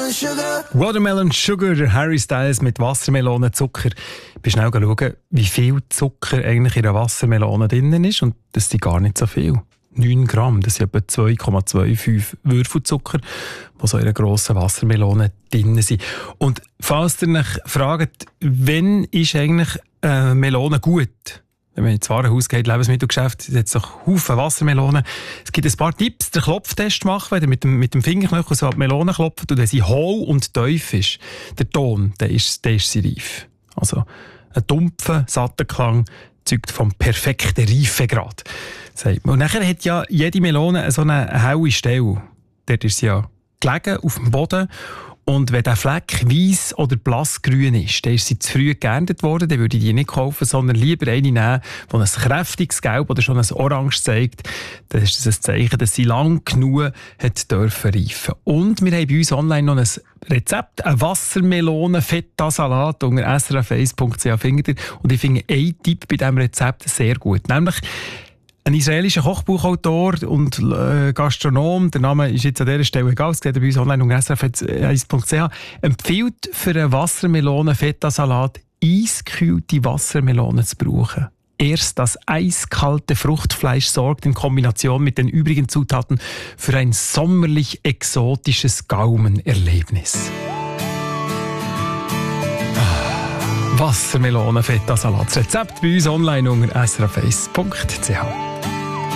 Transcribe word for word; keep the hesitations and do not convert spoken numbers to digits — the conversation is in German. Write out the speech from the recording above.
watermelon sugar. Watermelon Sugar, der Harry Styles mit Wassermelonenzucker. Ich bin schnell schauen, wie viel Zucker eigentlich in einer Wassermelone drin ist. Und das sind gar nicht so viel. neun Gramm, das sind etwa zwei Komma fünfundzwanzig Würfel Zucker, die so in einer grossen Wassermelone drin sind. Und falls ihr euch fragt, wann ist eigentlich eine Melone gut? Wenn man ins Warenhaus geht, Lebensmittelgeschäft, es doch Haufen Wassermelonen. Es gibt ein paar Tipps, den Klopftest machen, wenn ihr mit dem, mit dem Fingerknöchel so die Melone klopft und wenn sie hohl und tief ist, der Ton, der ist, der ist sie reif. Also ein dumpfer, satter Klang zeugt vom perfekten Reifegrad. Und nachher hat ja jede Melone so eine helle Stelle. Dort ist sie ja gelegen auf dem Boden. Und wenn der Fleck weiss oder blassgrün ist, dann ist sie zu früh geerntet worden, dann würde ich die nicht kaufen, sondern lieber eine nehmen, die ein kräftiges Gelb oder schon ein Orange zeigt. Dann ist das ein Zeichen, dass sie lang genug hat dürfen reifen. Und wir haben bei uns online noch ein Rezept, ein Wassermelonen-Feta-Salat unter s r f eins punkt c h findet ihr. Und ich finde einen Tipp bei diesem Rezept sehr gut, nämlich ein israelischer Kochbuchautor und äh, Gastronom, der Name ist jetzt an dieser Stelle egal, es geht bei uns online unter s r f eins punkt c h, empfiehlt für einen Wassermelonen-Feta-Salat eiskühlte Wassermelonen zu brauchen. Erst das eiskalte Fruchtfleisch sorgt in Kombination mit den übrigen Zutaten für ein sommerlich exotisches Gaumenerlebnis. Wassermelonen-Feta-Salat. Das Rezept bei uns online unter s r f eins punkt c h.